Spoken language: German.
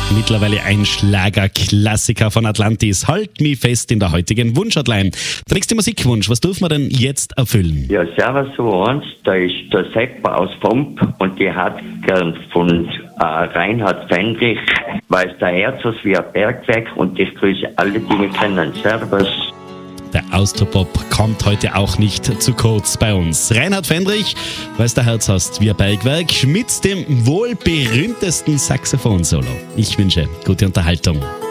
Mittlerweile ein Schlagerklassiker von Atlantis. Halt mich fest in der heutigen Wunschhotline. Der nächste Musikwunsch, was dürfen wir denn jetzt erfüllen? Ja, servus so eins, da ist der Seppa aus Pomp und die hat gern von Reinhard Fendrich, weil es der Herz ist wie ein Bergwerk und ich grüße alle, die mich kennen. Servus. Der Austropop kommt heute auch nicht zu kurz bei uns. Reinhard Fendrich, weil der Herz hast wie ein Bergwerk, mit dem wohl berühmtesten Saxophon-Solo. Ich wünsche gute Unterhaltung.